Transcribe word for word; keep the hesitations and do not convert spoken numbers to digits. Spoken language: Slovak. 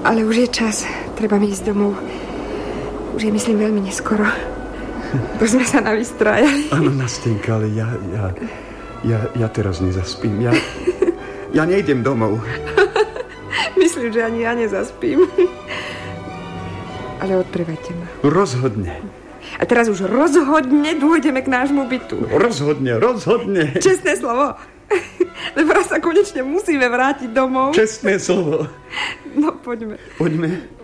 Ale už je čas. Treba mi ísť domov. Už je, myslím, veľmi neskoro. To sme sa navystrájali. Áno, Nastenka, ale ja, ja, ja, ja teraz nezaspím. Ja, ja nejdem domov. Myslím, že ani ja nezaspím. Ale odprevajte ma. Rozhodne. A teraz už rozhodne dôjdeme k nášmu bytu. Rozhodne, rozhodne. Čestné slovo. Lebo raz sa konečne musíme vrátiť domov. Čestné slovo. No, poďme. Poďme.